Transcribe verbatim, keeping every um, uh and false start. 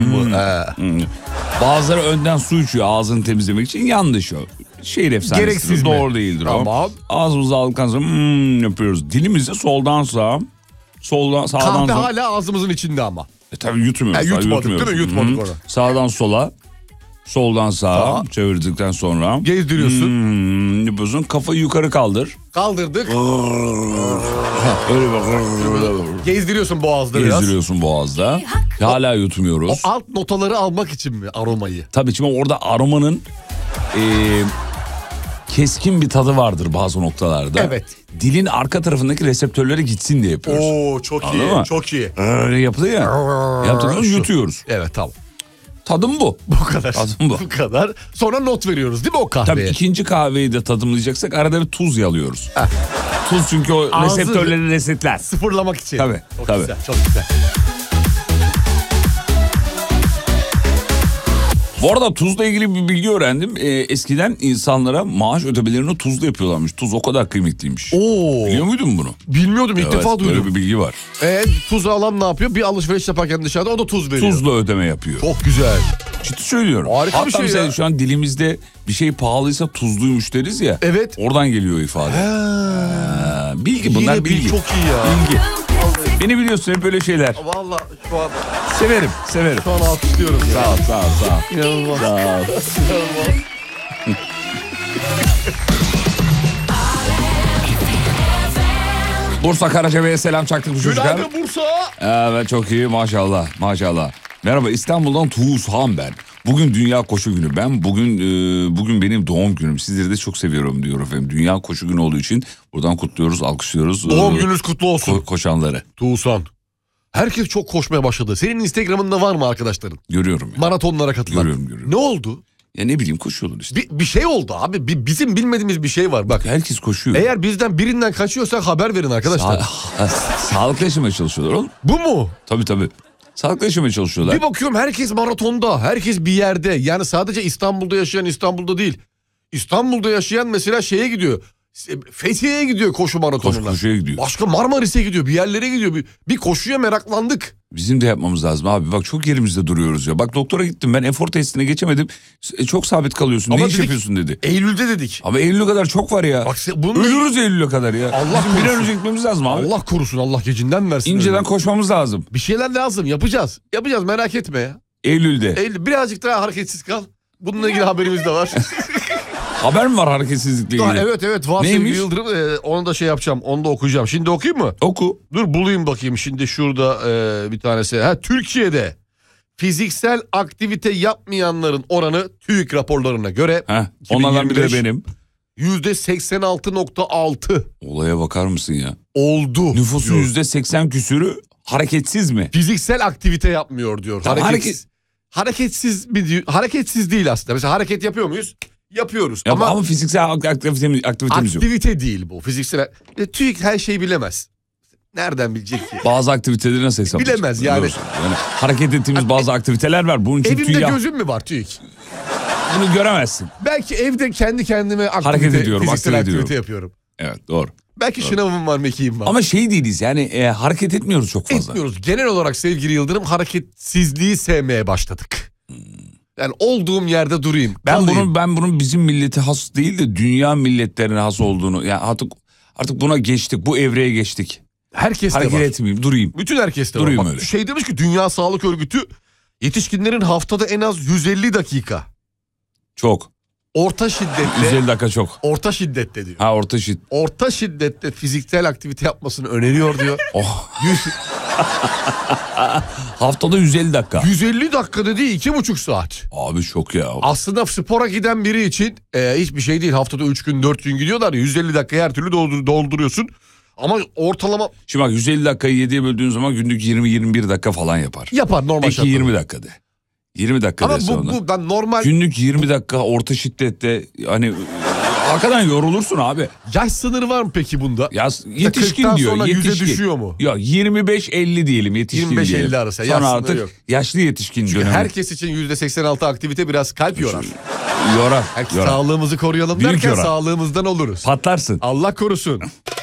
Hmm. Hmm. Bazıları önden su içiyor ağzını temizlemek için, yanlış o. Şehir efsanesi. Gereksiz doğru mi? Değildir tamam. O. Ağzımızı aldıktan sonra hmm yapıyoruz. Dilimizi soldan sağa, soldan sağdan sola. Kahve sola. hala ağzımızın içinde ama. E tabii yutmuyoruz. E, yutmadık değil mi? Yutmadık orada. Sağdan sola, soldan sağa tamam. Çevirdikten sonra. Gezdiriyorsun. Hmm, yapıyorsun. Kafayı yukarı kaldır. Kaldırdık. Öyle bak. Gezdiriyorsun boğazda biraz. Gezdiriyorsun boğazda. Hala yutmuyoruz. O alt notaları almak için mi aromayı? Tabii şimdi orada aromanın e, keskin bir tadı vardır bazı noktalarda. Evet. Dilin arka tarafındaki reseptörlere gitsin diye yapıyoruz. Oo çok Anladın iyi. Mı? Çok iyi. Öyle yapılıyor ya. Yaptığımızda yutuyoruz. Evet tamam. Tadım bu. Bu kadar. Tadım bu. Bu kadar. Sonra not veriyoruz değil mi o kahveye? Tabii ikinci kahveyi de tadımlayacaksak arada bir tuz yalıyoruz. Heh. Tuz çünkü o ağzı reseptörleri resetler. Sıfırlamak için. Tabii. Çok tabii. güzel. Çok güzel. Bu arada tuzla ilgili bir bilgi öğrendim. Ee, eskiden insanlara maaş ödemelerini tuzla yapıyorlarmış. Tuz o kadar kıymetliymiş. Oo. Biliyor muydun bunu? Bilmiyordum ilk evet, defa duydum. Böyle bir bilgi var. E tuzu alan ne yapıyor? Bir alışveriş yaparken dışarıda o da tuz veriyor. Tuzla ödeme yapıyor. Çok güzel. Ciddi söylüyorum. Harika Hatta bir şey mesela ya. şu an dilimizde bir şey pahalıysa tuzluymuş deriz ya. Evet. Oradan geliyor ifade. Ha, bilgi bunlar Yine bilgi. Çok iyi ya. Bilgi. Beni biliyorsun hep böyle şeyler. Vallahi şu an severim, severim. Şu an alkışlıyorum. Ya. Sağ ol, sağ ol, sağ ol. İnanılmaz. Sağ ol. İnanılmaz. Bursa Karacabey'e selam çaktık bu çocuklar. Günaydın Bursa. Evet çok iyi maşallah, maşallah. Merhaba, İstanbul'dan Tuğuzhan ben. Bugün Dünya Koşu Günü. Ben bugün e, bugün benim doğum günüm. Sizleri de çok seviyorum diyor efendim. Dünya Koşu Günü olduğu için buradan kutluyoruz, alkışlıyoruz. Doğum gününüz kutlu olsun. Ko- koşanları. Tuğsan. Herkes çok koşmaya başladı. Senin Instagram'ında var mı arkadaşların? Görüyorum ya. Maratonlara katılan. Görüyorum, görüyorum. Ne oldu? Ya ne bileyim koşuyorlar işte. Bir, bir şey oldu abi. Bir, bizim bilmediğimiz bir şey var bak. Herkes koşuyor. Eğer bizden birinden kaçıyorsak haber verin arkadaşlar. Sa- Sağlıklı yaşamaya çalışıyorlar oğlum. Bu mu? Tabii tabii. Sağlıklı yaşamaya çalışıyorlar. Bir bakıyorum herkes maratonda. Herkes bir yerde. Yani sadece İstanbul'da yaşayan İstanbul'da değil. İstanbul'da yaşayan mesela şeye gidiyor. Fethiye'ye gidiyor koşu maratonuna. Koş, koşuya gidiyor. Başka Marmaris'e gidiyor. Bir yerlere gidiyor. Bir, bir koşuya meraklandık. Bizim de yapmamız lazım abi. Bak çok yerimizde duruyoruz ya. Bak doktora gittim ben, efor testine geçemedim. E, çok sabit kalıyorsun. Ama ne iş dedik, yapıyorsun dedi. Eylül'de dedik. Ama Eylül'e kadar çok var ya. Bak, bunun... Ölürüz Eylül'e kadar ya. Allah Bizim korusun. bir an önce gitmemiz lazım abi. Allah korusun, Allah gecinden versin. İnceden öyle. Koşmamız lazım. Bir şeyler lazım, yapacağız. Yapacağız, merak etme ya. Eylül'de. Eylül, birazcık daha hareketsiz kal. Bununla ilgili haberimiz de var. Haber mi var hareketsizlikle ilgili? Evet evet var. Neymiş? Yıldırım, e, onu da şey yapacağım, onu da okuyacağım. Şimdi okuyayım mı? Oku. Dur bulayım bakayım şimdi şurada e, bir tanesi. Ha, Türkiye'de fiziksel aktivite yapmayanların oranı TÜİK raporlarına göre Heh, onlardan biri de benim. yüzde seksen altı nokta altı Olaya bakar mısın ya? oldu. Nüfusun yüzde seksen küsürü hareketsiz mi? Fiziksel aktivite yapmıyor diyor. Tamam, Hareketsiz, hareket... hareketsiz mi diyor? Hareketsiz değil aslında. Mesela hareket yapıyor muyuz? Yapıyoruz. Ya ama, ama fiziksel aktivitemiz, aktivitemiz yok. Aktivite değil bu. Fiziksel. E, TÜİK her şeyi bilemez. Nereden bilecek ki? Bazı aktiviteleri nasıl hesaplayacak? Bilemez yani. yani. Hareket ettiğimiz bazı aktiviteler var. Bunun için Evimde TÜİK... gözüm mü var TÜİK? Bunu göremezsin. Belki evde kendi kendime aktivite, hareket ediyorum, fiziksel aktivite aktivite ediyorum. yapıyorum. Evet doğru. Belki doğru. Şınavım var, mekiğim var. Ama şey değiliz yani e, hareket etmiyoruz çok fazla. Etmiyoruz. Genel olarak sevgili Yıldırım hareketsizliği sevmeye başladık. Hmm. Yani olduğum yerde durayım. Ben kalayım. bunun ben bunun bizim milleti has değil de dünya milletlerine has olduğunu, yani artık artık buna geçtik. Bu evreye geçtik. Herkeste hareket var. etmeyeyim, durayım. Bütün herkeste var. Durayım Bak, öyle. şey demiş ki Dünya Sağlık Örgütü yetişkinlerin haftada en az yüz elli dakika. Çok. Orta şiddette. yüz elli dakika çok. Orta şiddette diyor. Ha orta şiddet. Orta şiddette fiziksel aktivite yapmasını öneriyor diyor. Oh. Haftada yüz elli dakika. yüz elli dakika dediği iki buçuk saat. Abi çok ya. Aslında spora giden biri için e, hiçbir şey değil. Haftada üç gün dört gün gidiyorlar ya, yüz elli dakika her türlü doldur, dolduruyorsun. Ama ortalama... Şimdi bak yüz elli dakikayı yediye böldüğün zaman günlük yirmi yirmi bir dakika falan yapar. Yapar normal Peki şartlarda. yirmi dakika de. yirmi dakika ama de bu, sonra. bu ben normal... Günlük yirmi dakika orta şiddette hani hakikaten yorulursun abi. Yaş sınırı var mı peki bunda? Ya yetişkin kırktan diyor. sonra yetişkin. yüze düşüyor mu? Yok yirmi beş elli diyelim yetişkin yirmi beş elli diyelim. arası. Sonra Yaş sınırı artık yok. yaşlı yetişkin Çünkü dönemi. herkes için yüzde seksen altı aktivite biraz kalp yorar. Yorar. Herkes yorar. sağlığımızı koruyalım Büyük derken yorar. sağlığımızdan oluruz. Patlarsın. Allah korusun.